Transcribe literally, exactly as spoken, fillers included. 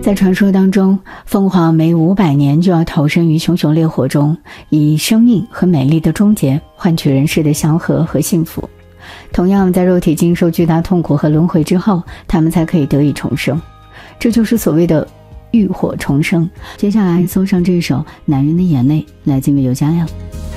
在传说当中，凤凰每五百年就要投身于熊熊烈火中，以生命和美丽的终结换取人世的祥和和幸福。同样，在肉体经受巨大痛苦和轮回之后，他们才可以得以重生，这就是所谓的浴火重生。接下来送上这首《男人的眼泪》，来自于刘嘉亮。